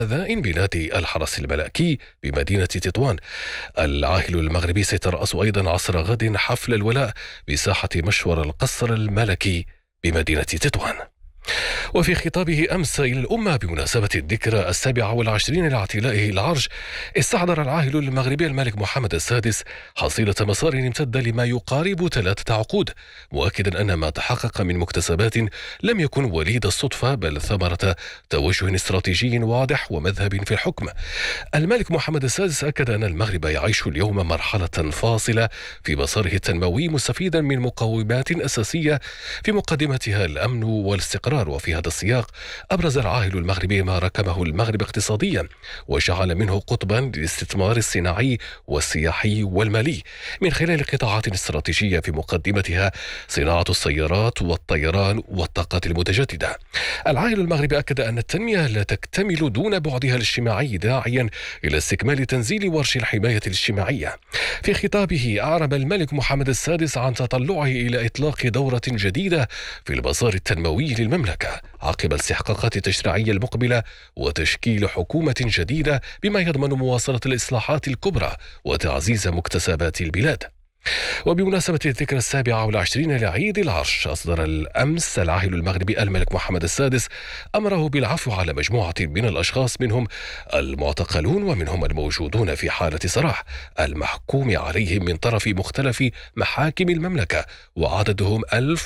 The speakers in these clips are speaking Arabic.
ذائن بنادي الحرس الملكي بمدينة تطوان. العاهل المغربي سيترأس أيضا عصر غد حفل الولاء بساحة مشور القصر الملكي بمدينة تطوان. وفي خطابه أمس إلى الأمة بمناسبة الذكرى 27 لاعتلائه العرش، استحضر العاهل المغربي الملك محمد السادس حصيلة مسار امتد لما يقارب 3 عقود، مؤكدا أن ما تحقق من مكتسبات لم يكن وليد الصدفة بل ثمرة توجه استراتيجي واضح ومذهب في الحكم. الملك محمد السادس أكد أن المغرب يعيش اليوم مرحلة فاصلة في مساره التنموي، مستفيدا من مقومات أساسية في مقدمتها الأمن والاستقرار. وفي هذا السياق أبرز العاهل المغربي ما ركبه المغرب اقتصاديا وجعل منه قطبا للاستثمار الصناعي والسياحي والمالي من خلال قطاعات استراتيجية في مقدمتها صناعة السيارات والطيران والطاقات المتجددة. العاهل المغربي أكد أن التنمية لا تكتمل دون بعدها الاجتماعي، داعيا إلى استكمال تنزيل ورش الحماية الاجتماعية. في خطابه أعرب الملك محمد السادس عن تطلعه إلى إطلاق دورة جديدة في المسار التنموي للمملكة عقب الاستحقاقات التشريعية المقبلة وتشكيل حكومة جديدة بما يضمن مواصلة الإصلاحات الكبرى وتعزيز مكتسبات البلاد. وبمناسبة الذكرى 27 لعيد العرش، أصدر الأمس العاهل المغربي الملك محمد السادس أمره بالعفو على مجموعة من الأشخاص، منهم المعتقلون ومنهم الموجودون في حالة سراح، المحكوم عليهم من طرف مختلف محاكم المملكة، وعددهم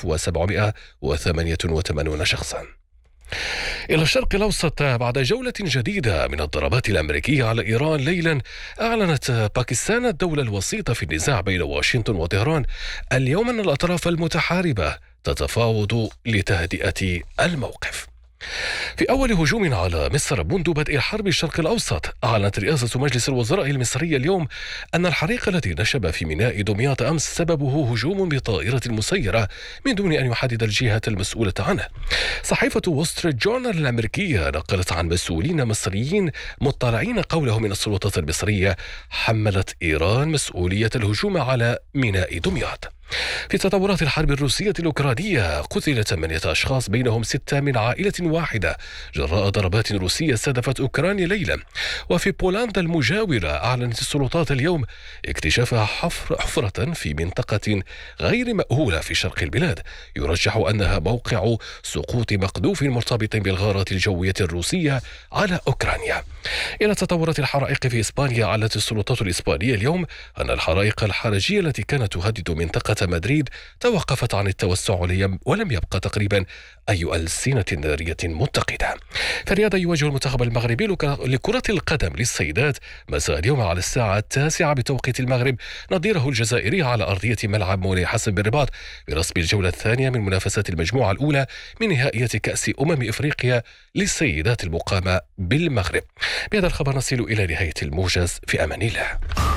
1788 شخصا. إلى الشرق الأوسط، بعد جولة جديدة من الضربات الأمريكية على إيران ليلا، أعلنت باكستان الدولة الوسيطة في النزاع بين واشنطن وطهران اليوم أن الأطراف المتحاربة تتفاوض لتهدئة الموقف. في أول هجوم على مصر منذ بدء الحرب الشرق الأوسط، أعلنت رئاسة مجلس الوزراء المصرية اليوم أن الحريق الذي نشب في ميناء دمياط أمس سببه هجوم بطائرة مسيرة من دون أن يحدد الجهة المسؤولة عنه. صحيفة وول ستريت جورنال الأمريكية نقلت عن مسؤولين مصريين مطلعين قولهم من السلطات المصرية حملت إيران مسؤولية الهجوم على ميناء دمياط. في تطورات الحرب الروسية الأوكرانية، قتل 8 أشخاص بينهم 6 من عائلة واحدة جراء ضربات روسية استهدفت أوكرانيا ليلا. وفي بولندا المجاورة، أعلنت السلطات اليوم اكتشاف حفرة في منطقة غير مأهولة في شرق البلاد، يرجح أنها موقع سقوط مقذوف مرتبط بالغارات الجوية الروسية على أوكرانيا. إلى تطورات الحرائق في إسبانيا، أعلنت السلطات الإسبانية اليوم أن الحرائق الحرجية التي كانت تهدد منطقة مدريد توقفت عن التوسع ولم يبقى تقريبا أي ألسنة نارية متقدة. في الرياضة، يواجه المنتخب المغربي لكرة القدم للسيدات مساء اليوم على الساعة 9 بتوقيت المغرب نظيره الجزائري على أرضية ملعب مولاي حسن بالرباط برسم الجولة الثانية من منافسات المجموعة الأولى من نهائيات كأس إفريقيا للسيدات المقامة بالمغرب. بهذا الخبر نصل إلى نهاية الموجز، في أمان الله.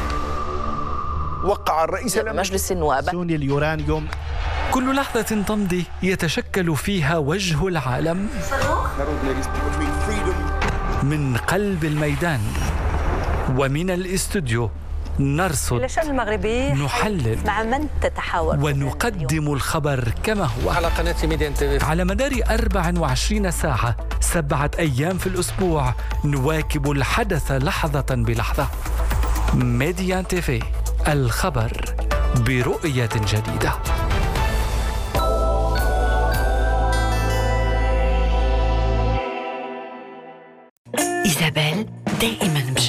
وقع الرئيس مجلس النواب اليورانيوم. كل لحظة تمضي يتشكل فيها وجه العالم من قلب الميدان ومن الاستوديو. نرصد، نحلل، مع من تتحاور ونقدم الخبر كما هو على قناة ميديان تي في على مدار 24 ساعة 7 أيام في الأسبوع. نواكب الحدث لحظة بلحظة. ميديان تي في، الخبر برؤية جديدة. إيزابيل دائما